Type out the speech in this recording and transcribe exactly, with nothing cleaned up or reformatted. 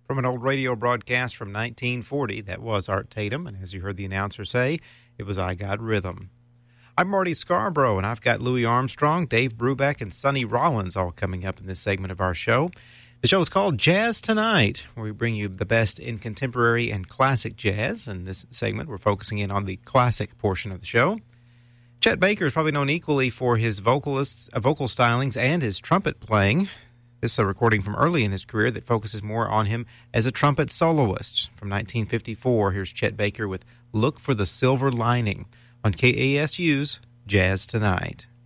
From an old radio broadcast from nineteen forty, that was Art Tatum, and as you heard the announcer say, it was I Got Rhythm. I'm Marty Scarborough, and I've got Louis Armstrong, Dave Brubeck, and Sonny Rollins all coming up in this segment of our show. The show is called Jazz Tonight, where we bring you the best in contemporary and classic jazz. In this segment, we're focusing in on the classic portion of the show. Chet Baker is probably known equally for his vocalists, uh, vocal stylings and his trumpet playing. This is a recording from early in his career that focuses more on him as a trumpet soloist. From nineteen fifty-four, here's Chet Baker with Look for the Silver Lining on K A S U's Jazz Tonight.